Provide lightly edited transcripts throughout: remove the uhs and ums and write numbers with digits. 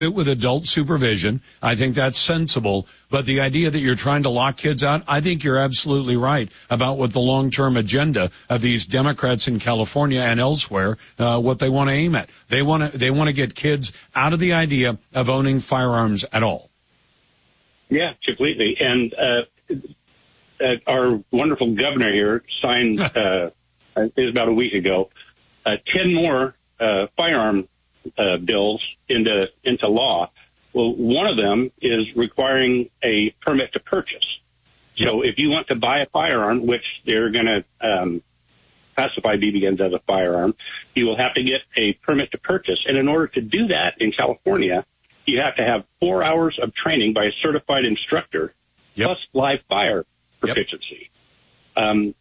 it with adult supervision. I think that's sensible. But the idea that you're trying to lock kids out, I think you're absolutely right about what the long-term agenda of these Democrats in California and elsewhere, what they want to aim at. They want to get kids out of the idea of owning firearms at all. Yeah, completely. And our wonderful governor here signed, it was about a week ago, 10 more firearm bills into law. Well, one of them is requiring a permit to purchase. Yep. So if you want to buy a firearm, which they're going to classify BB guns as a firearm, you will have to get a permit to purchase. And in order to do that in California, you have to have 4 hours of training by a certified instructor, yep, plus live fire proficiency. Yep.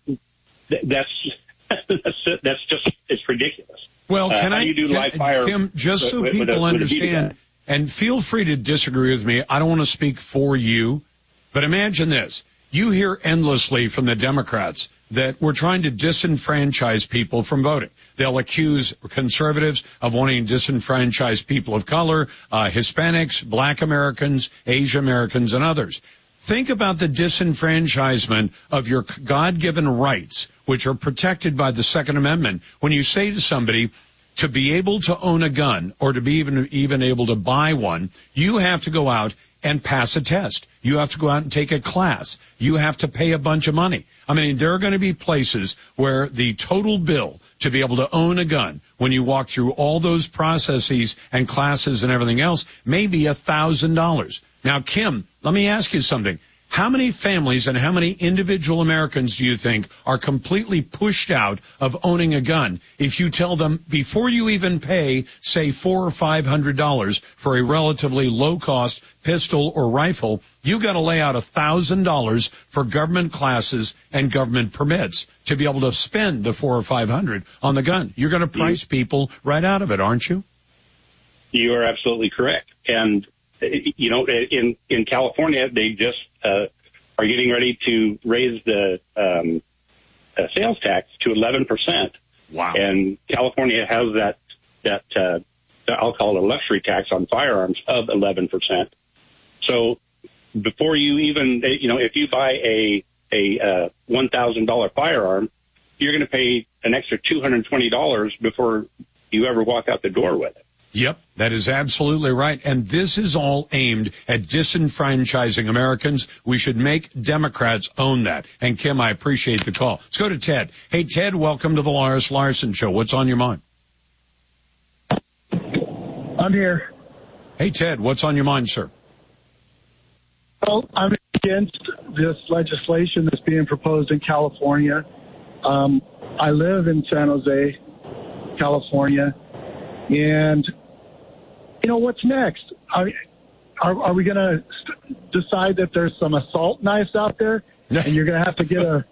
That's just, it's ridiculous. Well, fire Kim, just so people understand, and feel free to disagree with me. I don't want to speak for you, but imagine this. You hear endlessly from the Democrats that we're trying to disenfranchise people from voting. They'll accuse conservatives of wanting to disenfranchise people of color, Hispanics, Black Americans, Asian Americans, and others. Think about the disenfranchisement of your God-given rights, which are protected by the Second Amendment. When you say to somebody, to be able to own a gun or to be even able to buy one, you have to go out and pass a test. You have to go out and take a class. You have to pay a bunch of money. I mean, there are going to be places where the total bill to be able to own a gun, when you walk through all those processes and classes and everything else, may be $1,000. Now, Kim, let me ask you something. How many families and how many individual Americans do you think are completely pushed out of owning a gun if you tell them before you even pay, say, $400 or $500 for a relatively low-cost pistol or rifle, you got to lay out $1,000 for government classes and government permits to be able to spend the $400 or $500 on the gun? You're going to price people right out of it, aren't you? You are absolutely correct. And you know, in California, they just are getting ready to raise the sales tax to 11%. Wow! And California has that I'll call it a luxury tax on firearms of 11%. So before you even, if you buy a $1,000 firearm, you're going to pay an extra $220 before you ever walk out the door with it. Yep, that is absolutely right. And this is all aimed at disenfranchising Americans. We should make Democrats own that. And Kim, I appreciate the call. Let's go to Ted. Hey, Ted, welcome to the Loris Larson Show. What's on your mind? I'm here. Hey, Ted, what's on your mind, sir? Well, I'm against this legislation that's being proposed in California. I live in San Jose, California. And, what's next? Are we going to decide that there's some assault knives out there and you're going to have to get a...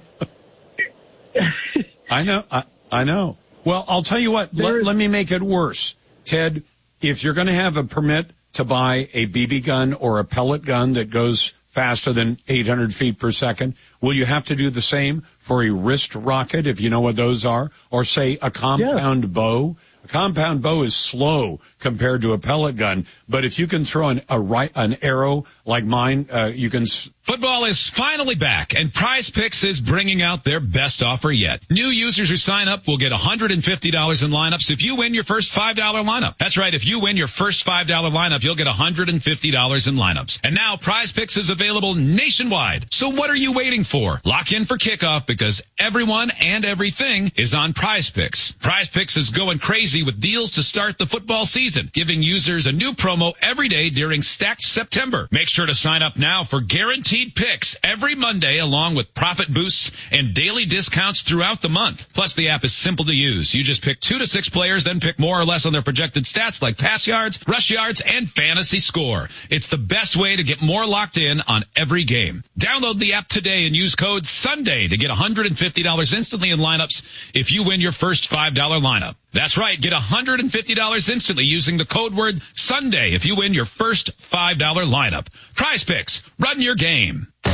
I know. Well, I'll tell you what. Let me make it worse. Ted, if you're going to have a permit to buy a BB gun or a pellet gun that goes faster than 800 feet per second, will you have to do the same for a wrist rocket, if you know what those are, or, say, a compound bow? A compound bow is slow compared to a pellet gun, but if you can throw an arrow like mine, you can... Football is finally back, and Prize Picks is bringing out their best offer yet. New users who sign up will get $150 in lineups if you win your first $5 lineup. That's right, if you win your first $5 lineup, you'll get $150 in lineups. And now Prize Picks is available nationwide. So what are you waiting for? Lock in for kickoff because everyone and everything is on Prize Picks. Prize Picks is going crazy with deals to start the football season, giving users a new promo every day during Stacked September. Make sure to sign up now for guaranteed picks every Monday, along with profit boosts and daily discounts throughout the month. Plus, the app is simple to use. You just pick 2 to 6 players, then pick more or less on their projected stats like pass yards, rush yards, and fantasy score. It's the best way to get more locked in on every game. Download the app today and use code SUNDAY to get $150 instantly in lineups if you win your first $5 lineup. That's right. Get $150 instantly using the code word SUNDAY if you win your first $5 lineup. Prize Picks. Run your game.